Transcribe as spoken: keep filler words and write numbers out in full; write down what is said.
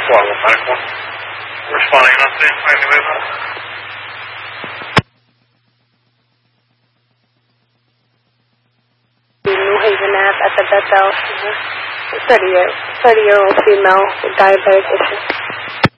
Chicago Medical. Responding an update. I can move on. New Haven Ave at the Bethel. thirty-year, thirty-year-old female with diabetic issue.